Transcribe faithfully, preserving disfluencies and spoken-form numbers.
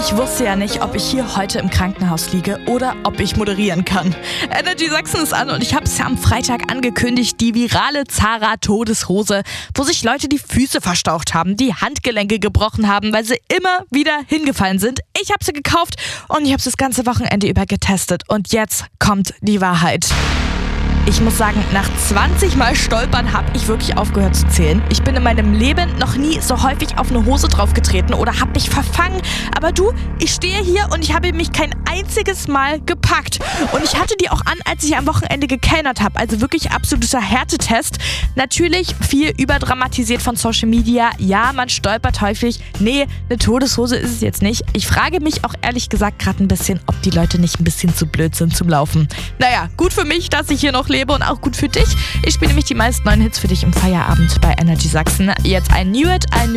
Ich wusste ja nicht, ob ich hier heute im Krankenhaus liege oder ob ich moderieren kann. Energy Sachsen ist an und ich habe es ja am Freitag angekündigt, die virale Zara-Todeshose, wo sich Leute die Füße verstaucht haben, die Handgelenke gebrochen haben, weil sie immer wieder hingefallen sind. Ich habe sie gekauft und ich habe das ganze Wochenende über getestet. Und jetzt kommt die Wahrheit. Ich muss sagen, nach zwanzig Mal Stolpern habe ich wirklich aufgehört zu zählen. Ich bin in meinem Leben noch nie so häufig auf eine Hose draufgetreten oder habe mich verfangen. Aber du, ich stehe hier und ich habe mich kein einziges Mal gepackt. Und ich hatte die auch an, als ich am Wochenende gekellnert habe. Also wirklich absoluter Härtetest. Natürlich viel überdramatisiert von Social Media. Ja, man stolpert häufig. Nee, eine Todeshose ist es jetzt nicht. Ich frage mich auch ehrlich gesagt gerade ein bisschen, ob die Leute nicht ein bisschen zu blöd sind zum Laufen. Naja, gut für mich, dass ich hier noch lebe und auch gut für dich. Ich spiele nämlich die meisten neuen Hits für dich im Feierabend bei Energy Sachsen. Jetzt ein New It, ein